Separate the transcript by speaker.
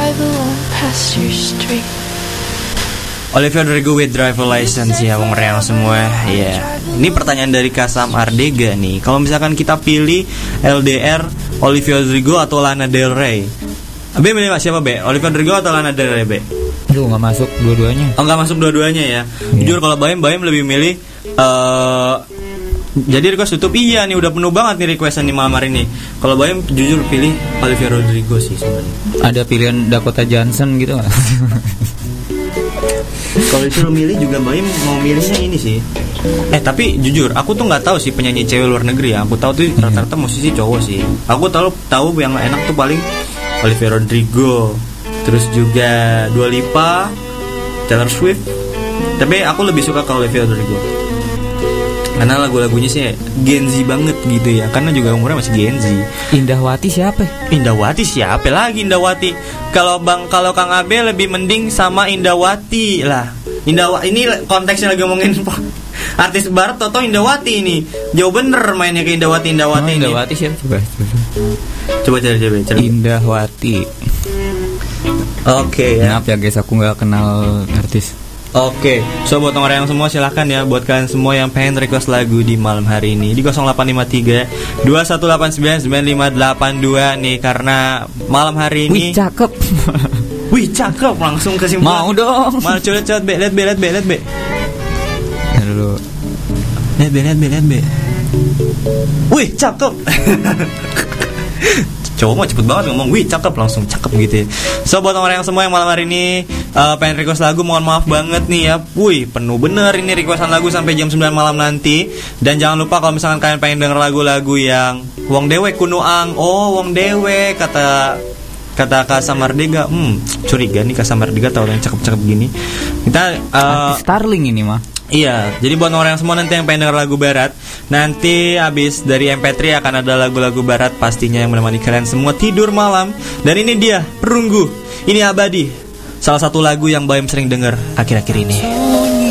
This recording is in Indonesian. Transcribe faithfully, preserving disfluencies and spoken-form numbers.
Speaker 1: drive alone past your street.
Speaker 2: Olivia Rodrigo with driver license ya, wong reang semua ya. Ini pertanyaan dari Kasam Ardega nih. Kalau misalkan kita pilih L D R, Olivia Rodrigo atau Lana Del Rey, B milih siapa B? Olivia Rodrigo atau Lana Del Rey B?
Speaker 3: Aduh, nggak masuk dua-duanya.
Speaker 2: Oh, nggak masuk dua-duanya ya. Yeah. Jujur kalau Baim, Baim lebih milih. Uh, jadi request tutup. Iya nih, udah penuh banget nih requestan di malam hari ini. Kalau Baim jujur pilih Olivia Rodrigo sih sebenarnya.
Speaker 3: Ada pilihan Dakota Johnson gitu nggak?
Speaker 2: Kalau disuruh milih juga Baim mau milihnya ini sih. Eh tapi jujur aku tuh nggak tahu sih penyanyi cewek luar negeri ya. Aku tahu tuh rata-rata musisi cowok sih. Aku tahu tahu yang enak tuh paling Olivia Rodrigo, terus juga Dua Lipa, Taylor Swift. Tapi aku lebih suka ke Olivia Rodrigo karena lagu-lagunya sih Gen Z banget gitu ya. Karena juga umurnya masih Gen Z.
Speaker 3: Indahwati siapa?
Speaker 2: Indahwati siapa lagi Indahwati? Kalau Bang kalau Kang Abe lebih mending sama Indahwati lah. Indahwati ini konteksnya lagi ngomongin artis barat atau Indahwati ini. Jauh bener mainnya ke Indahwati Indahwati
Speaker 3: oh,
Speaker 2: ini.
Speaker 3: Indahwati siapa? Coba.
Speaker 2: Coba cari coba cari.
Speaker 3: Indahwati.
Speaker 2: Oke okay, ya.
Speaker 3: Maaf ya guys, aku nggak kenal artis.
Speaker 2: Oke, okay. So buat orang yang semua silahkan ya, buat kalian semua yang pengen request lagu di malam hari ini di nol delapan lima tiga dua satu delapan sembilan sembilan lima delapan dua nih, karena malam hari ini.
Speaker 3: Wih cakep.
Speaker 2: Wih cakep, langsung kesimpulan.
Speaker 3: Mau dong.
Speaker 2: Mana coba coba be, lihat be, lihat be, lihat be.
Speaker 3: Dulu.
Speaker 2: Lihat be, lihat be, lihat be. Wih cakep. Cowok mah cepet banget ngomong, wih cakep, langsung cakep gitu ya. So buat orang yang semua yang malam hari ini uh, pengen request lagu, mohon maaf banget nih ya. Wih penuh bener ini requestan lagu sampai jam sembilan malam nanti. Dan jangan lupa kalau misalkan kalian pengen denger lagu-lagu yang Wong Dewe Kunuang. Oh Wong Dewe kata kata Kasam Ardega. Hmm curiga nih Kasam Ardega tahu yang cakep-cakep gini. Kita uh,
Speaker 3: artis Starling ini mah.
Speaker 2: Iya, jadi buat orang semua nanti yang pengen denger lagu barat, nanti abis dari M P tiga akan ada lagu-lagu barat pastinya yang menemani kalian semua tidur malam. Dan ini dia, Perunggu, ini abadi, salah satu lagu yang Baim sering denger akhir-akhir ini.